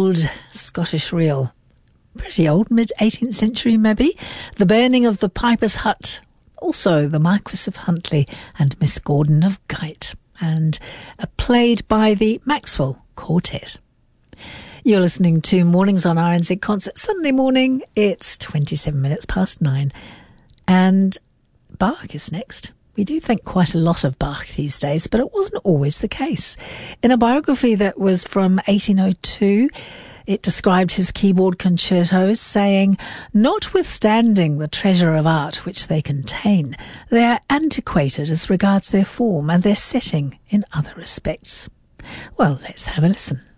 old Scottish reel. Pretty old, mid-18th century maybe. The Burning of the Piper's Hut. Also the Marquis of Huntly and Miss Gordon of Guyt. And played by the Maxwell Quartet. You're listening to Mornings on RNZ Concert. Sunday morning, it's 27 minutes past 9. And Bach is next. We do think quite a lot of Bach these days, but it wasn't always the case. In a biography that was from 1802, it described his keyboard concertos, saying, "Notwithstanding the treasure of art which they contain, they are antiquated as regards their form and their setting in other respects." Well, let's have a listen.